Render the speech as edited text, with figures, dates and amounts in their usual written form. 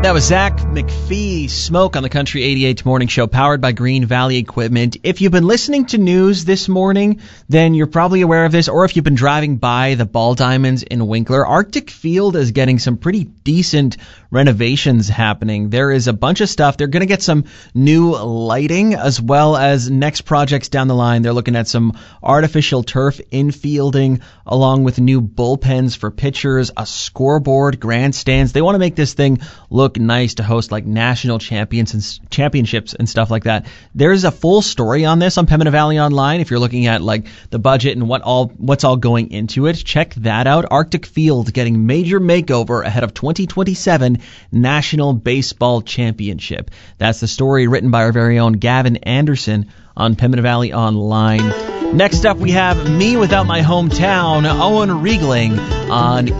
That was Zach McPhee, Smoke on the Country 88 Morning Show, powered by Green Valley Equipment. If you've been listening to news this morning, then you're probably aware of this, or if you've been driving by the Ball Diamonds in Winkler, Arctic Field is getting some pretty decent renovations happening. There is a bunch of stuff. They're going to get some new lighting, as well as next projects down the line. They're looking at some artificial turf infielding, along with new bullpens for pitchers, a scoreboard, grandstands. They want to make this thing look nice to host like national championships and stuff like that. There's a full story on this on Pembina Valley Online. If you're looking at like the budget and what's all going into it, check that out. Arctic Field getting major makeover ahead of 2027 National Baseball Championship. That's the story written by our very own Gavin Anderson on Pembina Valley Online. Next up, we have Me Without My Hometown, Owen Riegling on